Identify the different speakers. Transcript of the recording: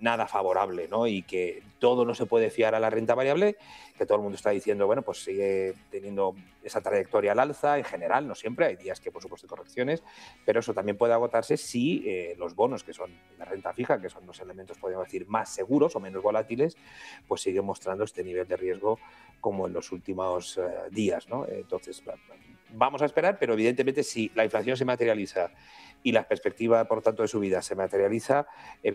Speaker 1: nada favorable, ¿no? Y que todo no se puede fiar a la renta variable, que todo el mundo está diciendo, bueno, pues sigue teniendo esa trayectoria al alza en general, no siempre, hay días que por supuesto hay correcciones, pero eso también puede agotarse si los bonos, que son la renta fija, que son los elementos, podríamos decir, más seguros o menos volátiles, pues siguen mostrando este nivel de riesgo como en los últimos días, ¿no? Entonces, vamos a esperar, pero evidentemente si la inflación se materializa y la perspectiva, por tanto, de subida se materializa,